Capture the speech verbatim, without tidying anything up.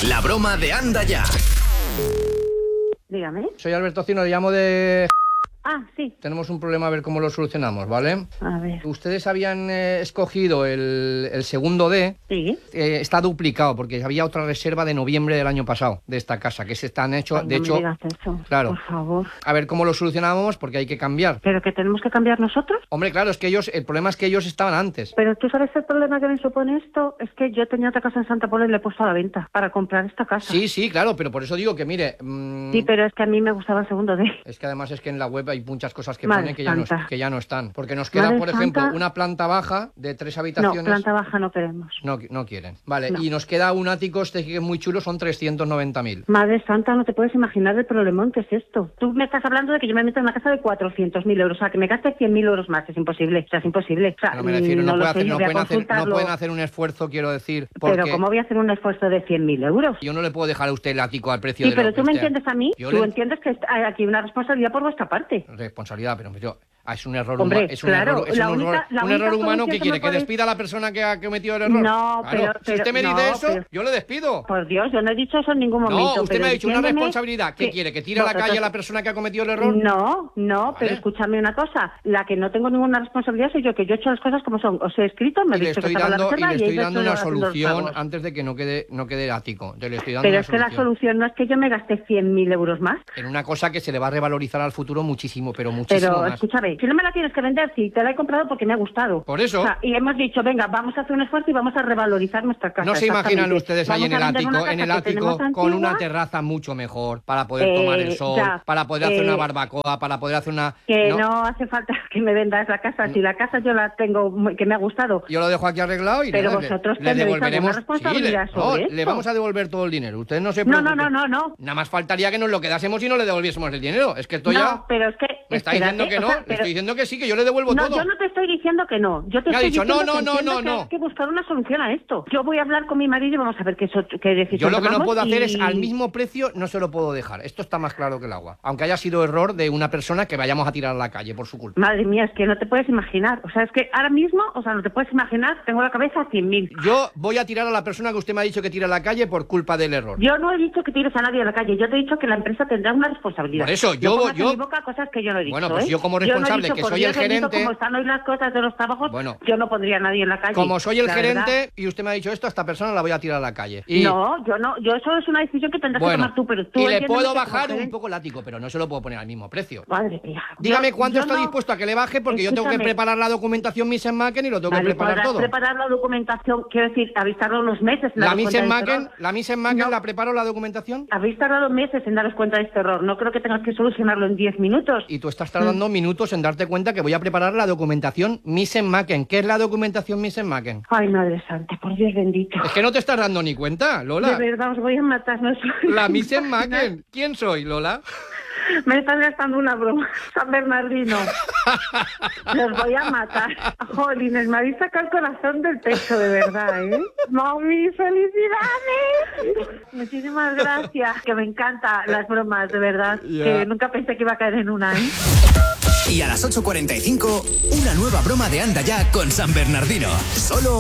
La broma de Anda Ya. Dígame. Soy Alberto Cino, le llamo de... Ah, sí. Tenemos un problema, a ver cómo lo solucionamos, ¿vale? A ver. Ustedes habían eh, escogido el, el segundo D. Sí. Eh, está duplicado, porque había otra reserva de noviembre del año pasado, de esta casa, que se están hecho, Ay, de no hecho... me digas eso, claro. por favor. A ver cómo lo solucionamos, porque hay que cambiar. ¿Pero que tenemos que cambiar nosotros? Hombre, claro, es que ellos, el problema es que ellos estaban antes. Pero tú sabes el problema que me supone esto, es que yo tenía otra casa en Santa Pola y le he puesto a la venta para comprar esta casa. Sí, sí, claro, pero por eso digo que, mire... Mmm, sí, pero es que a mí me gustaba el segundo D. Es que además es que en la web hay muchas cosas que Madre ponen que ya, no, santa. que ya no están. Porque nos queda, Madre por ejemplo, santa. una planta baja de tres habitaciones. No, planta baja no queremos. No, no quieren. Vale, No. y nos queda un ático este que es muy chulo, son trescientos noventa mil. Madre santa, no te puedes imaginar el problemón que es esto. Tú me estás hablando de que yo me meto en una casa de cuatrocientos mil euros, o sea, que me gaste cien mil euros más. Es imposible, o sea, es imposible. O sea, No me refiero, no, no lo puede sé, hacer, yo no, voy a pueden hacer, no consultarlo. pueden hacer un esfuerzo, quiero decir. Porque Pero ¿cómo voy a hacer un esfuerzo de cien mil euros? yo no le puedo dejar a usted el ático al precio Sí, de pero lo tú que me usted- entiendes a mí. Yo Tú le- entiendes que hay aquí una responsabilidad por vuestra parte. Responsabilidad, pero yo... ah, es un error, Hombre, huma- es un claro, error, es la un, única- error, la un única error humano solución que que quiere me que podéis- despida a la persona que ha cometido el error. No, Claro, pero- si pero- usted me no, dice eso, pero- yo le despido. Por Dios, yo no he dicho eso en ningún momento. No, usted pero me ha dicho una entiéndeme responsabilidad. ¿Qué que- quiere? ¿Que tire a la Vosotros- calle a la persona que ha cometido el error? No, no, Vale. pero escúchame una cosa. La que no tengo ninguna responsabilidad soy yo, que yo he hecho las cosas como son. Os he escrito, me Y le habéis estoy dicho que estaba la dando, y reserva le y he estoy ido dando una haciendo los solución pagos. antes de que no quede, no quede ático. Te le estoy dando Pero una es que la solución. solución no es que yo me gaste cien mil euros más. En una cosa que se le va a revalorizar al futuro muchísimo, pero muchísimo Pero más. escúchame, si no me la tienes que vender, si te la he comprado porque me ha gustado. Por eso. O sea, y hemos dicho, venga, vamos a hacer un esfuerzo y vamos a revalorizar nuestra casa. No se imaginan exactamente. ustedes ahí en Vamos el a vender una ático, en casa el que ático tenemos con una antigua, terraza mucho mejor para poder Eh, tomar el sol, ya, para poder hacer eh, una barbacoa, para poder hacer una... Que ¿no? no hace falta que me vendas la casa. Si la casa yo la tengo, muy- que me ha gustado. Yo lo dejo aquí arreglado y Pero nada, le- vosotros le, tendréis devolveremos. alguna responsabilidad Sí, le, sobre no, esto. le vamos a devolver todo el dinero. Usted no se No, preocupe. no, no, no, no. Nada más faltaría que nos lo quedásemos y no le devolviésemos el dinero. Es que esto No, ya... pero es que... Me está espérate, diciendo que o no, sea, le pero- estoy diciendo que sí, que yo le devuelvo No, todo. yo no te estoy diciendo que no. Yo te Me ha estoy dicho, no, diciendo no, que no, entiendo no, que no. hay que buscar una solución a esto. Yo voy a hablar con mi marido y vamos a ver qué, so- qué decisión Yo lo que no tomamos puedo hacer y- es al mismo precio, no se lo puedo dejar. Esto está más claro que el agua. Aunque haya sido error de una persona que vayamos a tirar a la calle por su culpa. Madre mía, es que no te puedes imaginar. O sea, es que ahora mismo, o sea, no te puedes imaginar, tengo la cabeza a cien mil. Yo voy a tirar a la persona que usted me ha dicho que tire a la calle por culpa del error. Yo no he dicho que tires a nadie a la calle, yo te he dicho que la empresa tendrá una responsabilidad. Por eso, yo- No pongas yo- en mi boca cosas que yo no he dicho, Bueno, pues ¿eh? yo como no he responsable, dicho, que por soy Dios el bendito, gerente- como están hoy las cosas de los trabajos, Bueno. yo no pondría a nadie en la calle. Como soy el la gerente verdad. y usted me ha dicho esto, a esta persona la voy a tirar a la calle. Y, No, yo no, yo eso es una decisión que tendrás que bueno, tomar tú, pero tú y le entiéndeme puedo que como bajar un gerente- poco el ático, pero no se lo puedo poner al mismo precio. Madre mía. Dígame Yo- cuánto yo está no- dispuesto a que le baje, porque yo tengo que Escúchame. preparar la documentación Misen-Macken y lo tengo Vale, que preparar podrás todo. preparar la documentación, quiero decir, habéis tardado unos meses en La daros cuenta de este Misen-Macken, error. la Misen-Macken No. la preparo la documentación Habéis tardado meses en daros cuenta de este error. No creo que tengas que solucionarlo en diez minutos. y tú estás tardando Mm. minutos en darte cuenta que voy a preparar la documentación Misen-Macken. ¿Qué es la documentación Misen-Macken? Ay, Madre Santa, por Dios bendito. Es que no te estás dando ni cuenta, Lola. De verdad, os voy a matar. No soy- La Misen-Macken. ¿Quién soy, Lola? Me estás gastando una broma. San Bernardino. Los voy a matar. Jolines, me habéis sacado el corazón del pecho, de verdad, ¿eh? Mami, felicidades. Muchísimas gracias. Que me encantan las bromas, de verdad. Ya. Que nunca pensé que iba a caer en una, ¿eh? Y a las ocho cuarenta y cinco, una nueva broma de Anda Ya con San Bernardino. Solo